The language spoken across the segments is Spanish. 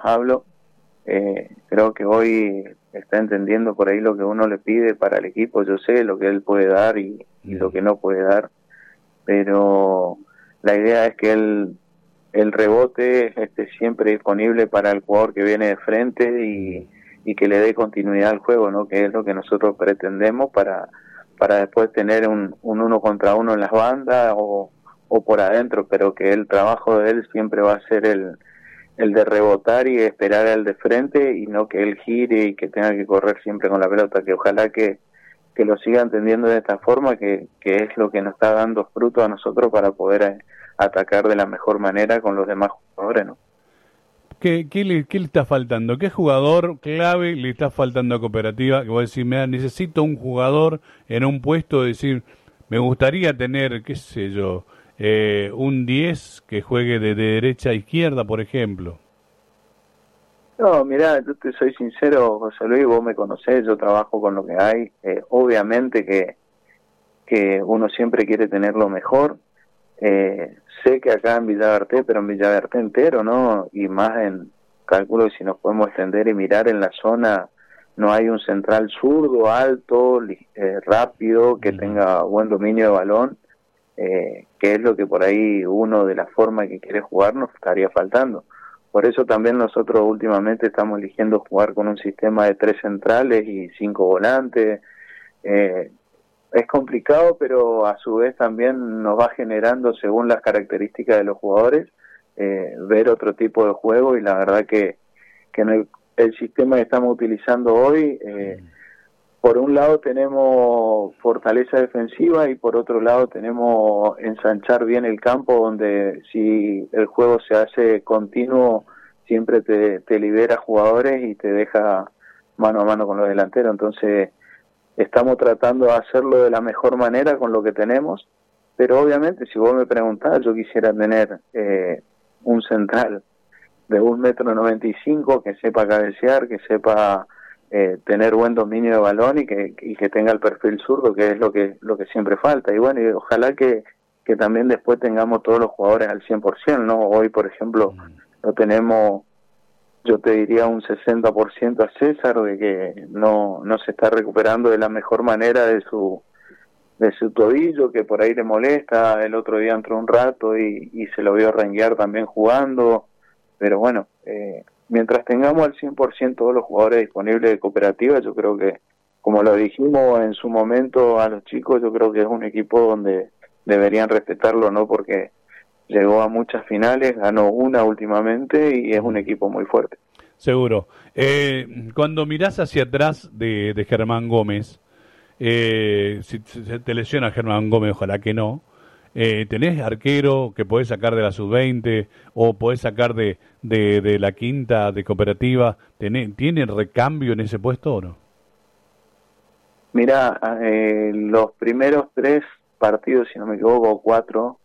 hablo. Creo que hoy está entendiendo por ahí lo que uno le pide para el equipo. Yo sé lo que él puede dar y lo que no puede dar, pero la idea es que el rebote esté siempre disponible para el jugador que viene de frente y que le dé continuidad al juego, ¿no? Que es lo que nosotros pretendemos para después tener un uno contra uno en las bandas o por adentro, pero que el trabajo de él siempre va a ser el de rebotar y esperar al de frente y no que él gire y que tenga que correr siempre con la pelota, que ojalá que lo siga entendiendo de esta forma, que es lo que nos está dando fruto a nosotros para poder atacar de la mejor manera con los demás jugadores, ¿no? ¿Qué le está faltando? ¿Qué jugador clave le está faltando a Cooperativa? Que vos decís, mira, necesito un jugador en un puesto, de decir, me gustaría tener, qué sé yo, un 10 que juegue de derecha a izquierda, por ejemplo. No, mirá, yo te soy sincero, José Luis, vos me conocés, yo trabajo con lo que hay. Obviamente que uno siempre quiere tener lo mejor. Sé que acá en Villaberté, pero en Villaberté entero, ¿no? Y más calculo que si nos podemos extender y mirar en la zona, no hay un central zurdo, alto, rápido, que tenga buen dominio de balón, que es lo que por ahí uno de la forma que quiere jugar nos estaría faltando. Por eso también nosotros últimamente estamos eligiendo jugar con un sistema de 3 centrales y 5 volantes. Es complicado, pero a su vez también nos va generando, según las características de los jugadores, ver otro tipo de juego, y la verdad que en el sistema que estamos utilizando hoy, por un lado tenemos fortaleza defensiva y por otro lado tenemos ensanchar bien el campo, donde si el juego se hace continuo siempre te libera jugadores y te deja mano a mano con los delanteros. Entonces estamos tratando de hacerlo de la mejor manera con lo que tenemos, pero obviamente si vos me preguntás, yo quisiera tener un central de 1,95 m que sepa cabecear, que sepa tener buen dominio de balón y que tenga el perfil zurdo, que es lo que siempre falta. Y bueno, y ojalá que también después tengamos todos los jugadores al 100%, ¿no? Hoy, por ejemplo, no tenemos, yo te diría un 60% a César, de que no se está recuperando de la mejor manera de su tobillo, que por ahí le molesta. El otro día entró un rato y se lo vio renguear también jugando, pero bueno, mientras tengamos al 100% todos los jugadores disponibles de Cooperativa, yo creo que, como lo dijimos en su momento a los chicos, yo creo que es un equipo donde deberían respetarlo, ¿no? Porque llegó a muchas finales, ganó una últimamente y es un equipo muy fuerte. Seguro. Cuando mirás hacia atrás de Germán Gómez, si se te lesiona Germán Gómez, ojalá que no, ¿tenés arquero que podés sacar de la sub-20 o podés sacar de la quinta de Cooperativa? ¿Tiene recambio en ese puesto o no? Mira, los primeros 3 partidos, si no me equivoco, 4,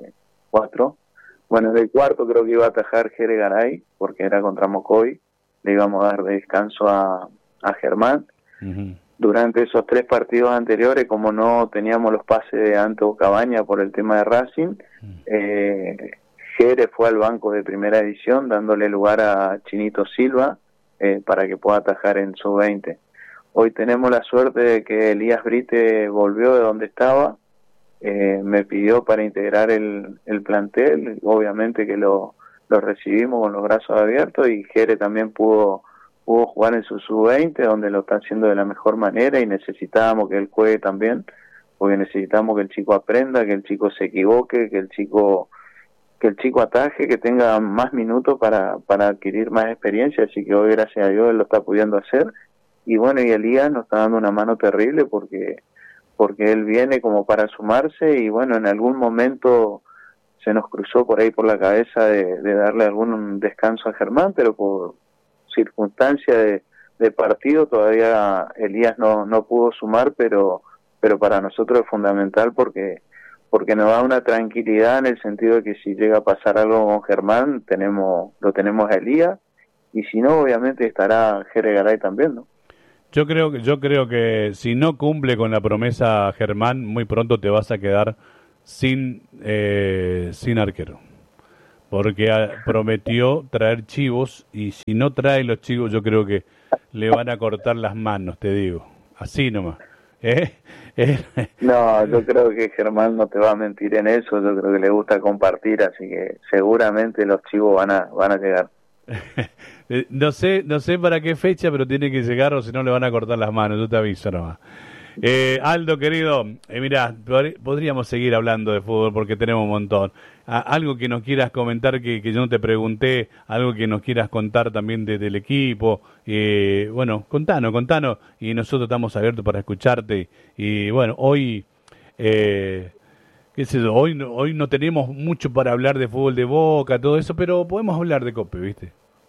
bueno, del cuarto creo que iba a atajar Jere Garay, porque era contra Mocoy, le íbamos a dar descanso a Germán. Durante esos 3 partidos anteriores, como no teníamos los pases de Anto Cabaña por el tema de Racing, Jere fue al banco de primera edición, dándole lugar a Chinito Silva para que pueda atajar en sub-20. Hoy tenemos la suerte de que Elías Brite volvió de donde estaba, me pidió para integrar el plantel, obviamente que lo recibimos con los brazos abiertos, y Jere también pudo jugar en su sub-20, donde lo está haciendo de la mejor manera, y necesitábamos que él juegue también, porque necesitamos que el chico aprenda, que el chico se equivoque, que el chico ataje, que tenga más minutos para adquirir más experiencia. Así que hoy, gracias a Dios, él lo está pudiendo hacer. Y bueno, y Elías nos está dando una mano terrible porque él viene como para sumarse, y bueno, en algún momento se nos cruzó por ahí por la cabeza de darle algún descanso a Germán, pero por circunstancia de partido todavía Elías no pudo sumar, pero para nosotros es fundamental porque nos da una tranquilidad, en el sentido de que si llega a pasar algo con Germán, lo tenemos a Elías, y si no, obviamente estará Jere Garay también, ¿no? Yo creo que si no cumple con la promesa Germán, muy pronto te vas a quedar sin arquero. porque prometió traer chivos y si no trae los chivos yo creo que le van a cortar las manos, te digo, así nomás. ¿Eh? No, yo creo que Germán no te va a mentir en eso, yo creo que le gusta compartir, así que seguramente los chivos van a llegar. No sé para qué fecha, pero tiene que llegar o si no le van a cortar las manos, yo te aviso nomás. Aldo, querido, mirá, podríamos seguir hablando de fútbol porque tenemos un montón. Algo que nos quieras comentar que yo no te pregunté, algo que nos quieras contar también del equipo. Bueno, contanos, y nosotros estamos abiertos para escucharte. Y bueno, hoy, qué sé yo, hoy no tenemos mucho para hablar de fútbol de Boca, todo eso, pero podemos hablar de Cope, ¿viste?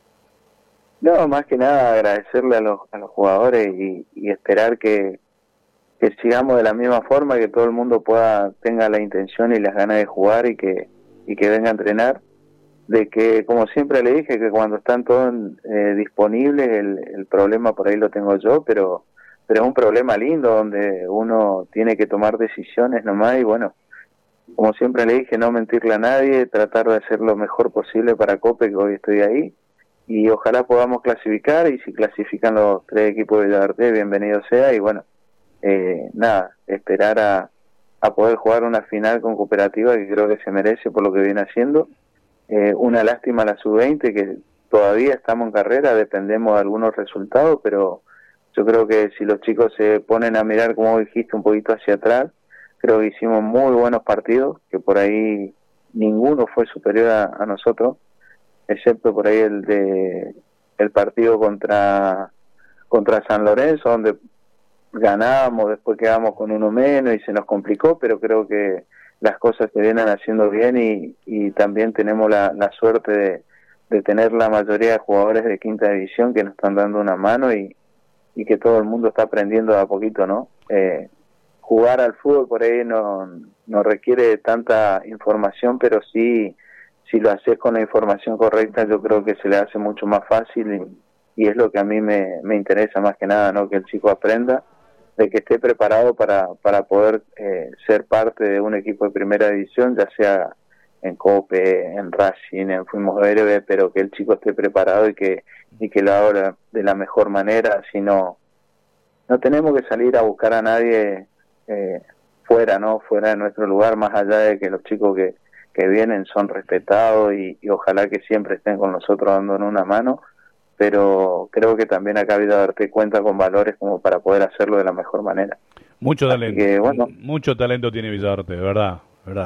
No, más que nada agradecerle a los jugadores y esperar que sigamos de la misma forma, que todo el mundo tenga la intención y las ganas de jugar y que venga a entrenar, de que como siempre le dije que cuando están todos disponibles el problema por ahí lo tengo yo, pero es un problema lindo donde uno tiene que tomar decisiones nomás y bueno, como siempre le dije, no mentirle a nadie, tratar de hacer lo mejor posible para Cope, que hoy estoy ahí y ojalá podamos clasificar y si clasifican los 3 equipos de Villaverde, bienvenido sea y bueno, nada, esperar a poder jugar una final con Cooperativa que creo que se merece por lo que viene haciendo. Una lástima la sub-20 que todavía estamos en carrera, dependemos de algunos resultados, pero yo creo que si los chicos se ponen a mirar, como dijiste, un poquito hacia atrás, creo que hicimos muy buenos partidos, que por ahí ninguno fue superior a nosotros, excepto por ahí el partido contra San Lorenzo, donde ganábamos, después quedamos con uno menos y se nos complicó, pero creo que las cosas se vienen haciendo bien y también tenemos la suerte de tener la mayoría de jugadores de quinta división que nos están dando una mano y que todo el mundo está aprendiendo de a poquito, ¿no? Jugar al fútbol por ahí no requiere tanta información, pero sí, si lo haces con la información correcta, yo creo que se le hace mucho más fácil y es lo que a mí me interesa más que nada, ¿no? Que el chico aprenda, de que esté preparado para poder ser parte de un equipo de primera división, ya sea en Cope, en Racing, en Fuimos Héroes, pero que el chico esté preparado y que lo haga de la mejor manera, si no tenemos que salir a buscar a nadie fuera, ¿no? Fuera de nuestro lugar, más allá de que los chicos que vienen son respetados y ojalá que siempre estén con nosotros dándonos una mano, pero creo que también acá ha habido darte cuenta con valores como para poder hacerlo de la mejor manera. Mucho talento, que, bueno, mucho talento tiene Villaverde, de verdad.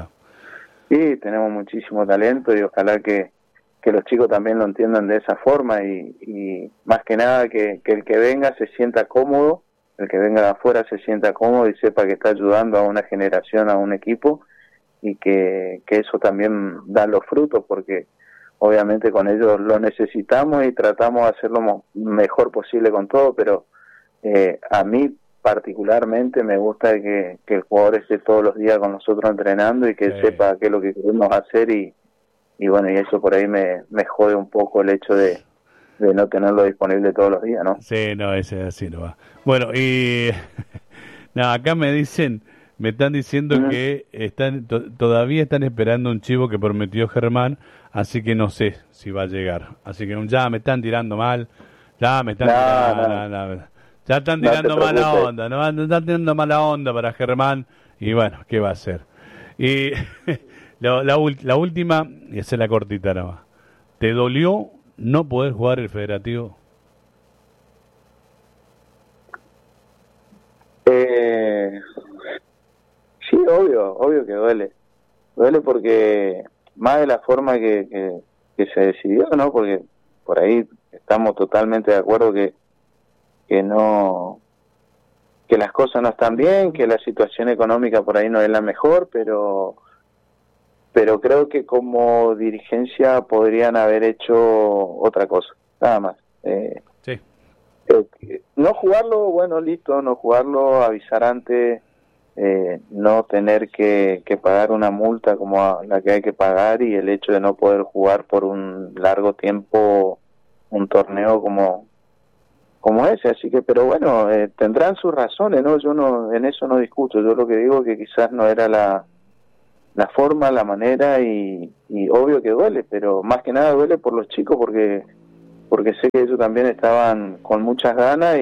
Sí, tenemos muchísimo talento y ojalá que los chicos también lo entiendan de esa forma y más que nada que el que venga se sienta cómodo, el que venga de afuera se sienta cómodo y sepa que está ayudando a una generación, a un equipo y que eso también da los frutos porque obviamente con ellos lo necesitamos y tratamos de hacer lo mejor posible con todo, pero a mí particularmente me gusta que el jugador esté todos los días con nosotros entrenando y que sepa qué es lo que queremos hacer y bueno, y eso por ahí me jode un poco el hecho de no tenerlo disponible todos los días, ¿no? Sí, no, ese así no va. Bueno, y no, acá me están diciendo que todavía están esperando un chivo que prometió Germán, así que no sé si va a llegar. Así que ya me están tirando mal, ya me están tirando, ya están tirando mala onda, no están tirando mala onda para Germán y bueno, ¿qué va a hacer? Y la última, y esa es la cortita nomás. ¿Te dolió no poder jugar el Federativo? Sí, obvio que duele. Duele porque más de la forma que se decidió, ¿no? Porque por ahí estamos totalmente de acuerdo que las cosas no están bien, que la situación económica por ahí no es la mejor, pero creo que como dirigencia podrían haber hecho otra cosa, nada más. Sí. No jugarlo, bueno, listo, no jugarlo, avisar antes, no tener que pagar una multa como la que hay que pagar y el hecho de no poder jugar por un largo tiempo un torneo como ese, así que, pero bueno, tendrán sus razones, ¿no? Yo en eso no discuto, yo lo que digo es que quizás no era la forma, la manera y obvio que duele, pero más que nada duele por los chicos porque sé que ellos también estaban con muchas ganas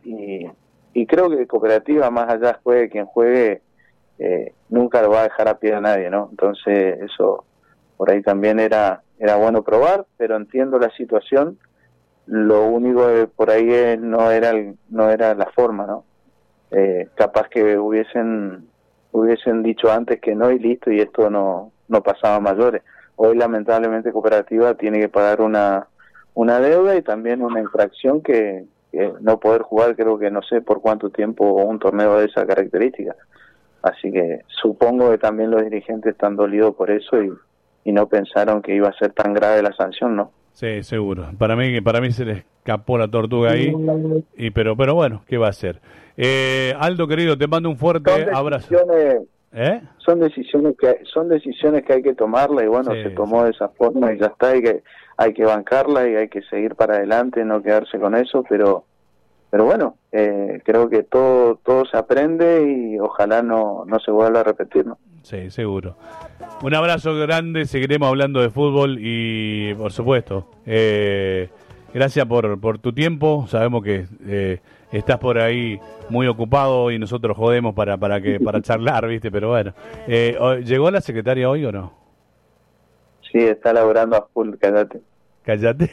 y creo que Cooperativa, más allá juegue quien juegue, nunca lo va a dejar a pie a nadie, ¿no? Entonces eso por ahí también era bueno probar, pero entiendo la situación. Lo único que por ahí no era la forma, ¿no? Capaz que hubiesen dicho antes que no y listo, y esto no pasaba a mayores. Hoy lamentablemente Cooperativa tiene que pagar una deuda y también una infracción que no poder jugar, creo que no sé por cuánto tiempo, un torneo de esa característica. Así que supongo que también los dirigentes están dolidos por eso y no pensaron que iba a ser tan grave la sanción, ¿no? Sí, seguro. Para mí se le escapó la tortuga ahí, pero bueno, ¿qué va a hacer? Aldo, querido, te mando un fuerte abrazo. Son decisiones que hay que tomarla y bueno, se tomó de esa forma y ya está, hay que bancarla y hay que seguir para adelante, no quedarse con eso, pero bueno, creo que todo se aprende y ojalá no se vuelva a repetir, ¿no? Sí, seguro. Un abrazo grande, seguiremos hablando de fútbol y por supuesto, gracias por tu tiempo, sabemos que estás por ahí muy ocupado y nosotros jodemos para charlar, ¿viste? Pero bueno, ¿llegó la secretaria hoy o no? Sí, está laburando a full, cállate. Cállate.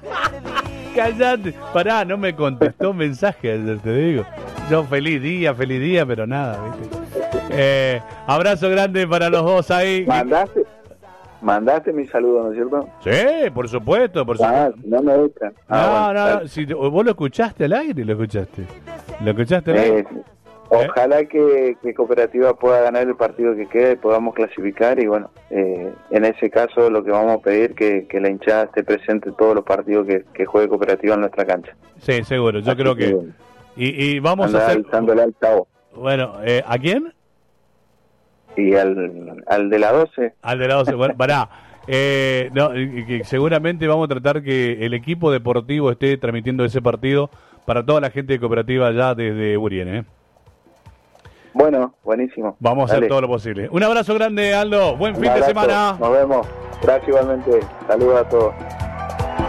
Cállate. Pará, no me contestó mensaje ayer, te digo. Yo feliz día, pero nada, ¿viste? Abrazo grande para los dos ahí. Mandaste mi saludo, ¿no es cierto? Sí, por supuesto. No me gusta. No. Si, ¿vos lo escuchaste al aire? ¿Lo escuchaste al aire? Ojalá que Cooperativa pueda ganar el partido que quede, podamos clasificar y bueno, en ese caso lo que vamos a pedir que la hinchada esté presente en todos los partidos que juegue Cooperativa en nuestra cancha. Sí, seguro, yo creo que... Y vamos a hacer... Al chavo. Bueno, ¿a quién? Y al de la 12. Al de la 12, bueno, pará. Que seguramente vamos a tratar que el equipo deportivo esté transmitiendo ese partido para toda la gente de Cooperativa allá desde Urien, ¿eh? Bueno, buenísimo. Vamos a hacer todo lo posible. Un abrazo grande, Aldo. Buen fin de semana. Nos vemos. Gracias igualmente. Saludos a todos.